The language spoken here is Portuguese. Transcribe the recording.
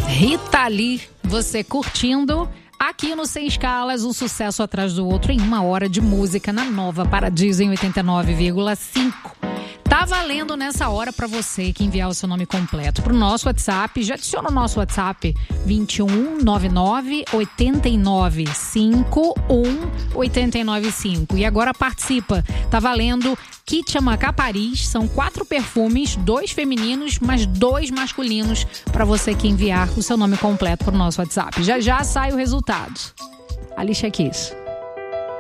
Rita Lee, você curtindo aqui no Sem Escalas, um sucesso atrás do outro em 1 hora de música na Nova Paradiso em 89,5. Tá valendo nessa hora para você que enviar o seu nome completo pro nosso WhatsApp. Já adiciona o nosso WhatsApp 2199 89 895. E agora participa. Tá valendo Kit Amacá Paris. São 4 perfumes, 2 femininos, mais 2 masculinos para você que enviar o seu nome completo pro nosso WhatsApp. Já já sai o resultado. Alicia Keys.